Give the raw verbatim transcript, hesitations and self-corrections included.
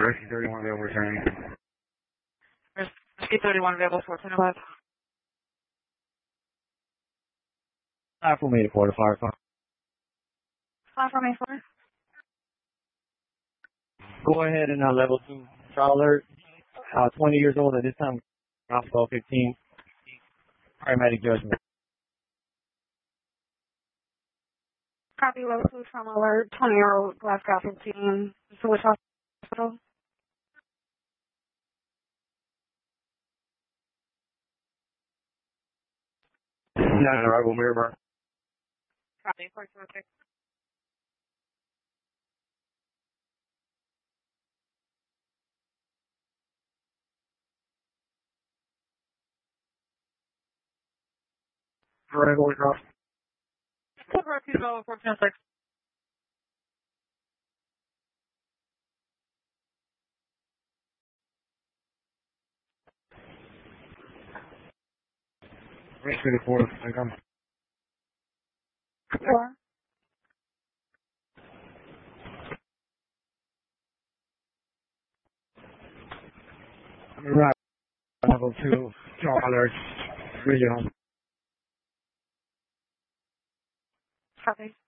Rescue thirty-one available returning. Rescue thirty-one available fourteen oh five. Five from eight four to fire phone. five from eight four. Go ahead and uh, level two. Trial alert. Uh, twenty years old at this time. Hospital fifteen. Paramedic judgment. Copy level two trauma alert. twenty year old Glasgow fifteen. Sewage Hospital. Nine arrival Miramar. Copy four two six. Arrival across. Rescue level fourteen oh six. Rescue thirty-four. I come. Four. Right. Level two. Trauma alert. Regional. Copy.